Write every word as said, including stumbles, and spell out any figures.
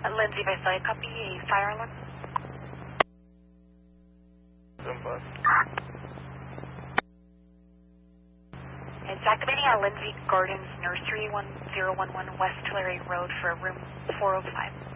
Lindsay Visalia, copy a fire alarm. Simba. It's activating at Lindsay Gardens Nursery, one zero one one West Tulare Road for room four oh five.